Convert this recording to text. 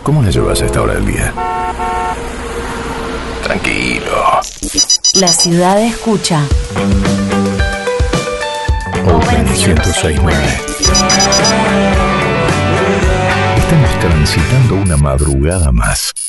¿Cómo la llevas a esta hora del día? Tranquilo. La ciudad escucha. Open 106.9. Estamos transitando una madrugada más.